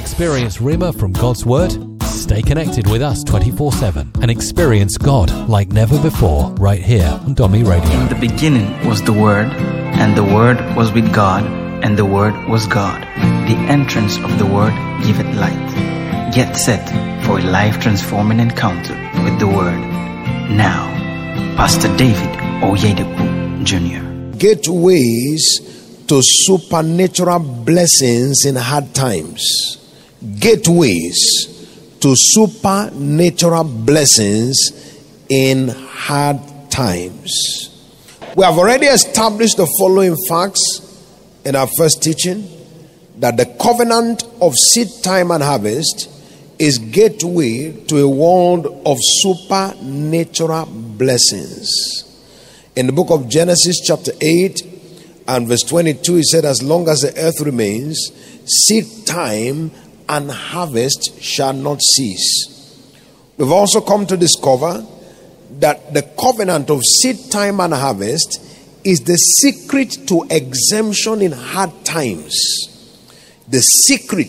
experience Rhema from God's Word? Stay connected with us 24/7 and experience God like never before right here on Domi Radio. In the beginning was the Word, and the Word was with God, and the Word was God. The entrance of the Word giveth light. Get set for a life-transforming encounter with the Word. Now, Pastor David Oyedepo Jr. Gateways to supernatural blessings in hard times. Gateways to supernatural blessings in hard times. We have already established the following facts in our first teaching: that the covenant of seed time and harvest is gateway to a world of supernatural blessings. In the book of Genesis chapter 8 and verse 22, it said, as long as the earth remains, seed time and harvest shall not cease. We've also come to discover that the covenant of seed time and harvest is the secret to exemption in hard times. The secret